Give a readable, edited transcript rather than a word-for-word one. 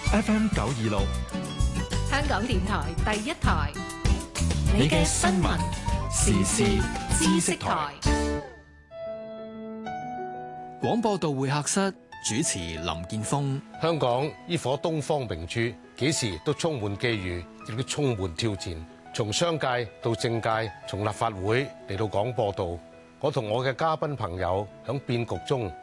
FM 926， 香港電台第一台， 你嘅新聞時事知識台。廣播道會客室主持林健鋒。 香港呢顆東方明珠，幾時都充滿機遇，亦都充滿挑戰。從商界到政界，從立法會嚟到廣播道，我同我嘅嘉賓朋友響變局中